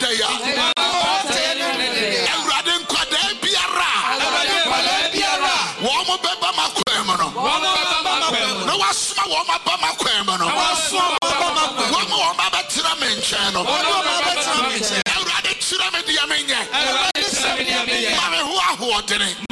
ya. Awurade nkwada biara. Wo mo beba makwem no. No wasma wo maba makwem no. Wo mo maba tira menche no. Awurade tira me dia menye. Mame ho ahodene.